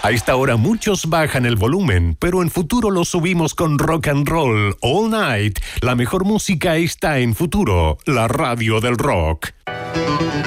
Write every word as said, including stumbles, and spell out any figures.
A esta hora muchos bajan el volumen, pero en Futuro lo subimos con Rock and Roll All Night. La mejor música está en Futuro, la radio del rock.